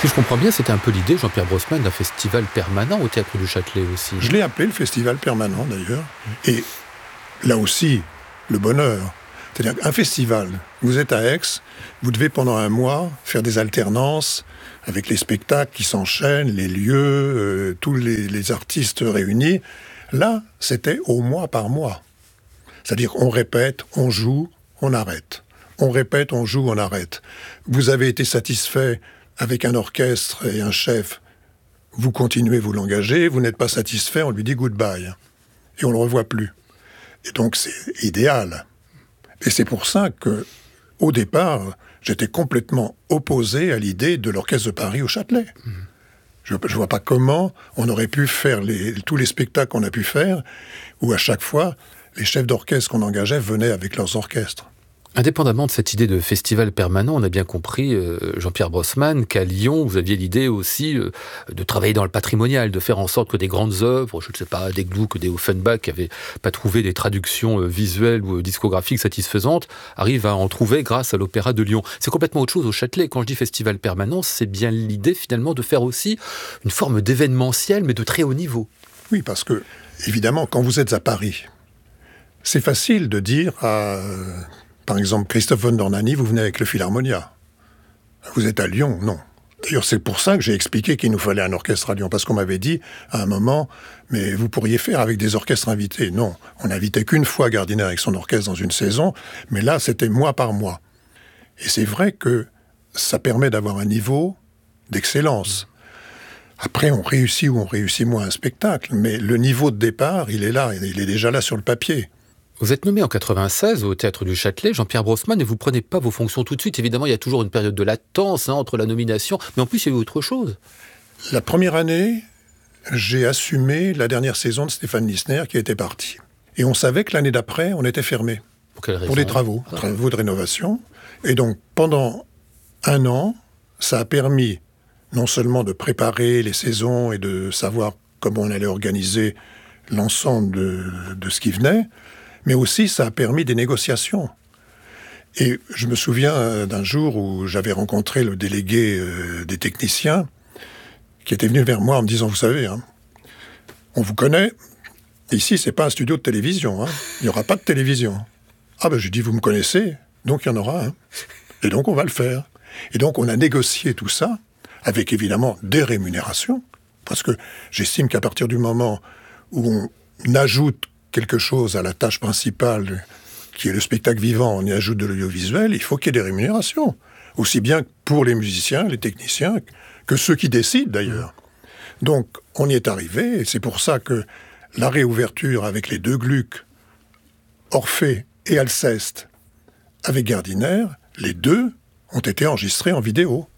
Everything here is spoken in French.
Si je comprends bien, c'était un peu l'idée, Jean-Pierre Brossman, d'un festival permanent au Théâtre du Châtelet aussi. Je l'ai appelé le festival permanent d'ailleurs. Et là aussi, le bonheur. C'est-à-dire qu'un festival, vous êtes à Aix, vous devez pendant un mois faire des alternances avec les spectacles qui s'enchaînent, les lieux, tous les artistes réunis. Là, c'était au mois par mois. C'est-à-dire on répète, on joue, on arrête. On répète, on joue, on arrête. Vous avez été satisfait avec un orchestre et un chef, vous continuez, vous l'engagez. Vous n'êtes pas satisfait, on lui dit goodbye. Et on ne le revoit plus. Et donc c'est idéal. Et c'est pour ça que, au départ, j'étais complètement opposé à l'idée de l'Orchestre de Paris au Châtelet. Je ne vois pas comment on aurait pu faire tous les spectacles qu'on a pu faire, où à chaque fois, les chefs d'orchestre qu'on engageait venaient avec leurs orchestres. Indépendamment de cette idée de festival permanent, on a bien compris, Jean-Pierre Brossman, qu'à Lyon, vous aviez l'idée aussi de travailler dans le patrimonial, de faire en sorte que des grandes œuvres, je ne sais pas, des Gluck, des Offenbach, qui n'avaient pas trouvé des traductions visuelles ou discographiques satisfaisantes, arrivent à en trouver grâce à l'Opéra de Lyon. C'est complètement autre chose au Châtelet. Quand je dis festival permanent, c'est bien l'idée finalement de faire aussi une forme d'événementiel, mais de très haut niveau. Oui, parce que, évidemment, quand vous êtes à Paris, c'est facile de dire à... Par exemple, Christophe von Dornany, vous venez avec le Philharmonia. Vous êtes à Lyon, non. D'ailleurs, c'est pour ça que j'ai expliqué qu'il nous fallait un orchestre à Lyon, parce qu'on m'avait dit, à un moment, mais vous pourriez faire avec des orchestres invités. Non, on n'invitait qu'une fois Gardiner avec son orchestre dans une saison, mais là, c'était mois par mois. Et c'est vrai que ça permet d'avoir un niveau d'excellence. Après, on réussit ou on réussit moins un spectacle, mais le niveau de départ, il est là, il est déjà là sur le papier. Vous êtes nommé en 96 au Théâtre du Châtelet, Jean-Pierre Brossman, et vous ne prenez pas vos fonctions tout de suite. Évidemment, il y a toujours une période de latence entre la nomination, mais en plus, il y a eu autre chose. La première année, j'ai assumé la dernière saison de Stéphane Lissner qui était parti. Et on savait que l'année d'après, on était fermé. Pour quelle raison ? Pour des travaux de rénovation. Et donc, pendant un an, ça a permis non seulement de préparer les saisons et de savoir comment on allait organiser l'ensemble de ce qui venait, mais aussi ça a permis des négociations. Et je me souviens d'un jour où j'avais rencontré le délégué des techniciens qui était venu vers moi en me disant, vous savez, on vous connaît, ici c'est pas un studio de télévision, il n'y aura pas de télévision. Ah ben je dis, vous me connaissez, donc il y en aura un. Et donc on va le faire. Et donc on a négocié tout ça, avec évidemment des rémunérations, parce que j'estime qu'à partir du moment où on ajoute quelque chose à la tâche principale, qui est le spectacle vivant, on y ajoute de l'audiovisuel, il faut qu'il y ait des rémunérations. Aussi bien pour les musiciens, les techniciens, que ceux qui décident d'ailleurs. Donc, on y est arrivé, et c'est pour ça que la réouverture avec les deux Gluck, Orphée et Alceste, avec Gardiner, les deux ont été enregistrés en vidéo.